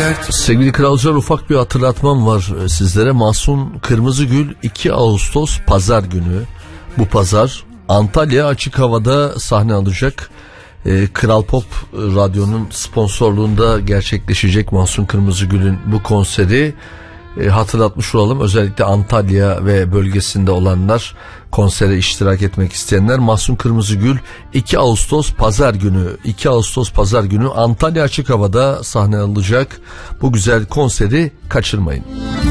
Sevgili kralcılar, ufak bir hatırlatmam var sizlere. Mahsun Kırmızıgül 2 Ağustos Pazar günü, bu pazar Antalya Açık Hava'da sahne alacak. Kral Pop Radyo'nun sponsorluğunda gerçekleşecek Mahsun Kırmızıgül'ün bu konseri. Hatırlatmış olalım, özellikle Antalya ve bölgesinde olanlar, konsere iştirak etmek isteyenler. Mahsun Kırmızıgül 2 Ağustos Pazar günü Antalya Açık Hava'da sahne alacak. Bu güzel konseri kaçırmayın.